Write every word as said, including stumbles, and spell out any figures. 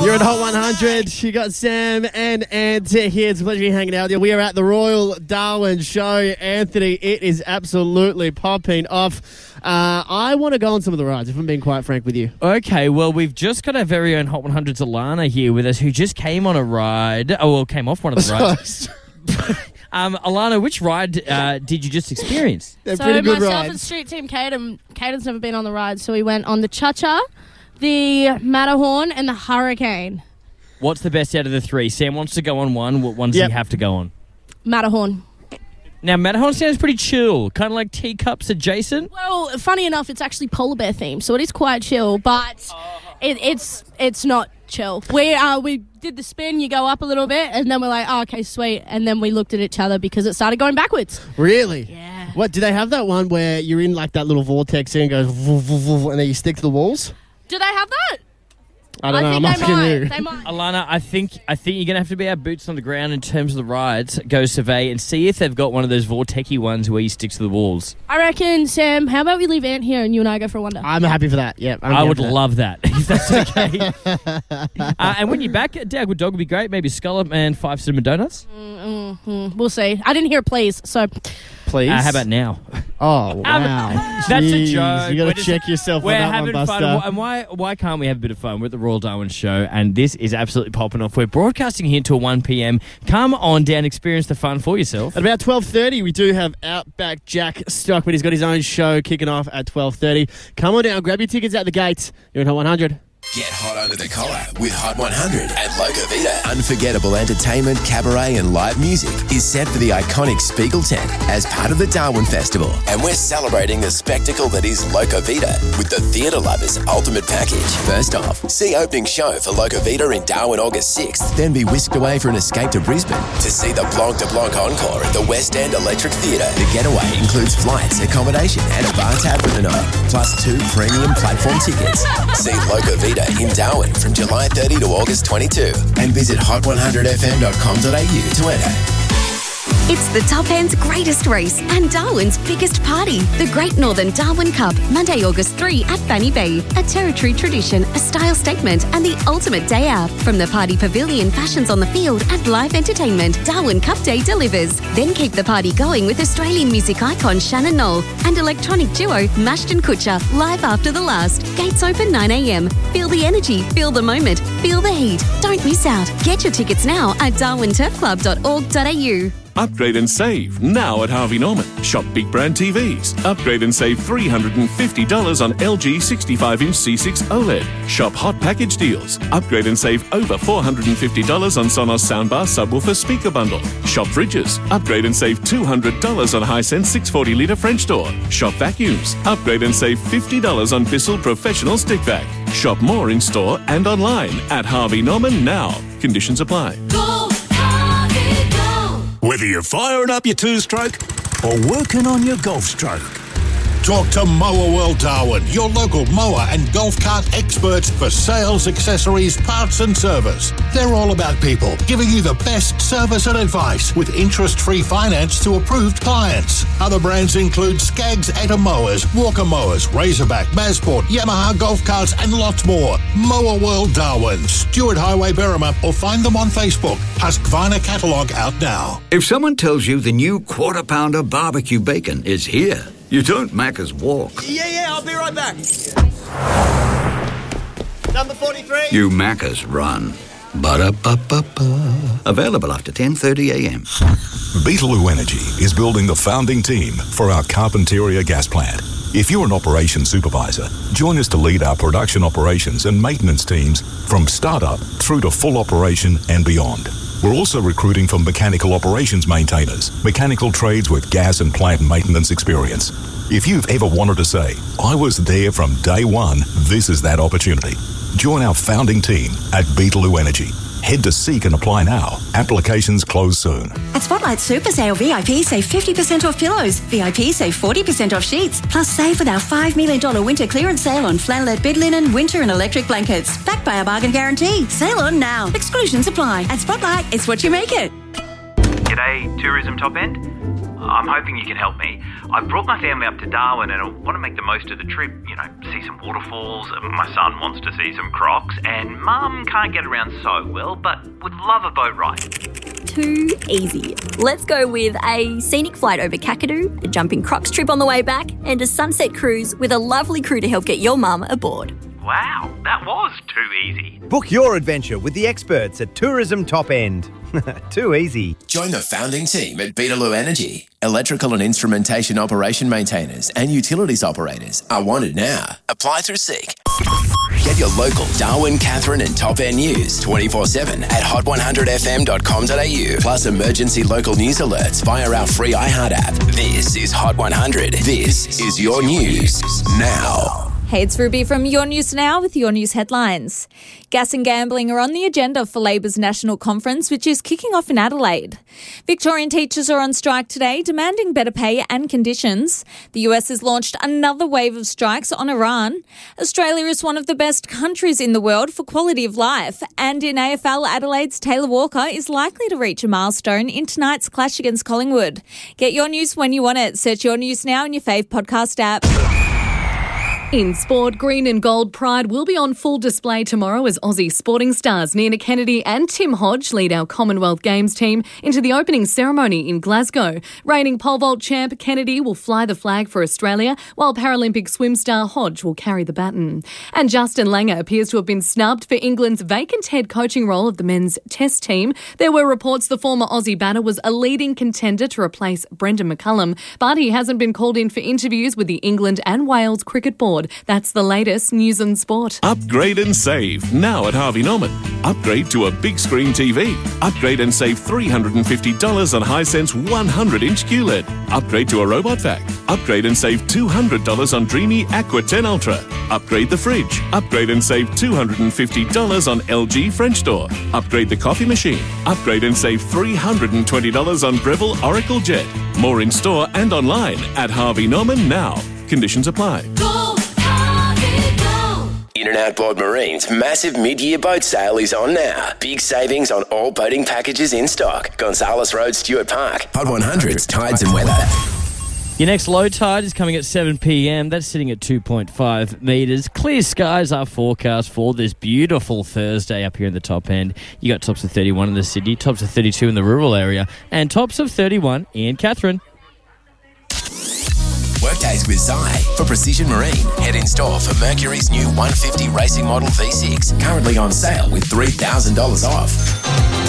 You're at Hot one hundred. You got Sam and Anthony here. It's a pleasure hanging out with you. We are at the Royal Darwin Show. Anthony, it is absolutely popping off. Uh, I want to go on some of the rides, if I'm being quite frank with you. Okay, well, we've just got our very own Hot one hundred's Alana here with us, who just came on a ride. Oh, well, came off one of the rides. um, Alana, which ride uh, did you just experience? They're so pretty good myself rides. and Street Team Caden, Caden's never been on the ride, so we went on the Cha-Cha, the Matterhorn, and the Hurricane. What's the best out of the three? Sam wants to go on one. What one does Yep. he have to go on? Matterhorn. Now, Matterhorn sounds pretty chill, kind of like teacups adjacent. Well, funny enough, it's actually polar bear themed, so it is quite chill, but it, it's it's not chill. We uh we did the spin, you go up a little bit, and then we're like, oh, okay, sweet, and then we looked at each other because it started going backwards. Really? Yeah. What, do they have that one where you're in like that little vortex and it goes voo, voo, voo, and then you stick to the walls? Do they have that? I don't know, think I'm they asking might. you. They might. Alana, I think I think you're going to have to be our boots on the ground in terms of the rides. Go survey and see if they've got one of those vortexy ones where you stick to the walls. I reckon, Sam, how about we leave Ant here and you and I go for a wander? I'm happy for that. Yeah, I'm I down would for that. love that, if that's okay. uh, and when you're back, a Dagwood Dog would be great. Maybe scallop and five cinnamon donuts. Mm, we'll see. I didn't hear please, so... Please. Uh, how about now? Oh, wow. That's a Jeez, joke. You got We're to just- check yourself We're on that having one, fun, Buster. and why why can't we have a bit of fun? We're at the Royal Darwin Show, and this is absolutely popping off. We're broadcasting here till one p.m. Come on down, experience the fun for yourself. At about twelve thirty, we do have Outback Jack Stockman. He's got his own show kicking off at twelve thirty. Come on down, grab your tickets at the gate. You're at Hot one hundred. Get hot under the collar with Hot one hundred at Loca Vita. Unforgettable entertainment, cabaret and live music is set for the iconic Spiegel tent as part of the Darwin Festival. And we're celebrating the spectacle that is Loca Vita with the Theatre Lovers Ultimate Package. First off, see opening show for Loca Vita in Darwin August sixth, then be whisked away for an escape to Brisbane to see the Blanc de Blanc encore at the West End Electric Theatre. The getaway includes flights, accommodation and a bar tab for the night, plus two premium platform tickets. See Loca Vita in Darwin from July thirtieth to August twenty-second and visit hot one hundred f m dot com dot a u to enter. It's the Top End's greatest race and Darwin's biggest party. The Great Northern Darwin Cup, Monday, August third at Fanny Bay. A territory tradition, a style statement and the ultimate day out. From the party pavilion, fashions on the field and live entertainment, Darwin Cup Day delivers. Then keep the party going with Australian music icon Shannon Knoll and electronic duo Mashton Kutcher live after the last. Gates open nine a.m. Feel the energy, feel the moment, feel the heat. Don't miss out. Get your tickets now at darwin turf club dot org dot a u. Upgrade and save now at Harvey Norman. Shop big brand T Vs. Upgrade and save three hundred fifty dollars on L G sixty-five inch C six OLED. Shop hot package deals. Upgrade and save over four hundred fifty dollars on Sonos soundbar subwoofer speaker bundle. Shop fridges. Upgrade and save two hundred dollars on Hisense six hundred forty litre French door. Shop vacuums. Upgrade and save fifty dollars on Bissell Professional Stick Vac. Shop more in store and online at Harvey Norman now. Conditions apply. Whether you're firing up your two-stroke or working on your golf stroke. Talk to Mower World Darwin, your local mower and golf cart experts for sales, accessories, parts and service. They're all about people, giving you the best service and advice with interest-free finance to approved clients. Other brands include Skaggs Etta Mowers, Walker Mowers, Razorback, Masport, Yamaha golf carts and lots more. Mower World Darwin, Stewart Highway, Berrima, or find them on Facebook. Husqvarna catalogue out now. If someone tells you the new Quarter Pounder barbecue bacon is here, you don't Macca's walk. Yeah, yeah, I'll be right back. Number forty-three. You Macca's run. Ba-da-ba-ba-ba. Available after ten thirty a.m. Beetaloo Energy is building the founding team for our Carpentaria gas plant. If you're an operations supervisor, join us to lead our production operations and maintenance teams from startup through to full operation and beyond. We're also recruiting for mechanical operations maintainers, mechanical trades with gas and plant maintenance experience. If you've ever wanted to say, I was there from day one, this is that opportunity. Join our founding team at Beetaloo Energy. Head to Seek and apply now. Applications close soon. At Spotlight Super Sale, V I P save fifty percent off pillows. V I P save forty percent off sheets. Plus save with our five million dollars winter clearance sale on flannelette bed linen, winter and electric blankets. Backed by our bargain guarantee. Sale on now. Exclusions apply. At Spotlight, it's what you make it. G'day, Tourism Top End. I'm hoping you can help me. I've brought my family up to Darwin and I want to make the most of the trip. You know, see some waterfalls, my son wants to see some crocs, and Mum can't get around so well, but would love a boat ride. Too easy. Let's go with a scenic flight over Kakadu, a jumping crocs trip on the way back, and a sunset cruise with a lovely crew to help get your mum aboard. Wow, that was too easy. Book your adventure with the experts at Tourism Top End. Too easy. Join the founding team at Beetaloo Energy. Electrical and instrumentation operation maintainers and utilities operators are wanted now. Apply through Seek. Get your local Darwin, Catherine and Top End news twenty-four seven at hot one hundred f m dot com dot a u. Plus emergency local news alerts via our free iHeart app. This is Hot one hundred. This is your news now. Hey, it's Ruby from Your News Now with your news headlines. Gas and gambling are on the agenda for Labor's National Conference, which is kicking off in Adelaide. Victorian teachers are on strike today, demanding better pay and conditions. The U S has launched another wave of strikes on Iran. Australia is one of the best countries in the world for quality of life. And in A F L, Adelaide's Taylor Walker is likely to reach a milestone in tonight's clash against Collingwood. Get your news when you want it. Search Your News Now in your fave podcast app. In sport, green and gold pride will be on full display tomorrow as Aussie sporting stars Nina Kennedy and Tim Hodge lead our Commonwealth Games team into the opening ceremony in Glasgow. Reigning pole vault champ Kennedy will fly the flag for Australia, while Paralympic swim star Hodge will carry the baton. And Justin Langer appears to have been snubbed for England's vacant head coaching role of the men's test team. There were reports the former Aussie batter was a leading contender to replace Brendan McCullum, but he hasn't been called in for interviews with the England and Wales Cricket Board. That's the latest news and sport. Upgrade and save now at Harvey Norman. Upgrade to a big screen T V. Upgrade and save three hundred fifty dollars on Hisense one hundred inch Q L E D. Upgrade to a robot vac. Upgrade and save two hundred dollars on Dreamy Aqua ten Ultra. Upgrade the fridge. Upgrade and save two hundred fifty dollars on L G French door. Upgrade the coffee machine. Upgrade and save three hundred twenty dollars on Breville Oracle Jet. More in store and online at Harvey Norman now. Conditions apply. In and Outboard Marine's massive mid-year boat sale is on now. Big savings on all boating packages in stock. Gonzales Road, Stuart Park. Hot one hundred's Tides and Weather. Your next low tide is coming at seven p m. That's sitting at two point five metres. Clear skies are forecast for this beautiful Thursday up here in the top end. You got tops of thirty-one in the city, tops of thirty-two in the rural area, and tops of thirty-one in Catherine. Workdays with Zai for Precision Marine. Head in store for Mercury's new one fifty racing model V six. Currently on sale with three thousand dollars off.